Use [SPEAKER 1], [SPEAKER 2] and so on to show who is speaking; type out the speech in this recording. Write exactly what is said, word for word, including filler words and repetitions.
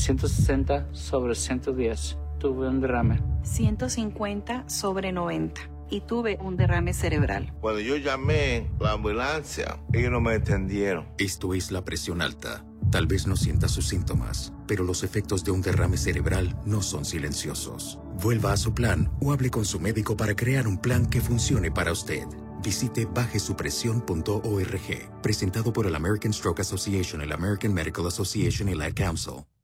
[SPEAKER 1] ciento sesenta sobre ciento diez. Tuve un derrame.
[SPEAKER 2] ciento cincuenta sobre noventa. Y tuve un derrame cerebral.
[SPEAKER 3] Cuando yo llamé la ambulancia, ellos no me entendieron.
[SPEAKER 4] Esto es la presión alta. Tal vez no sienta sus síntomas, pero los efectos de un derrame cerebral no son silenciosos. Vuelva a su plan o hable con su médico para crear un plan que funcione para usted. Visite baje su presión punto org. Presentado por el American Stroke Association, el American Medical Association y la Ad Council.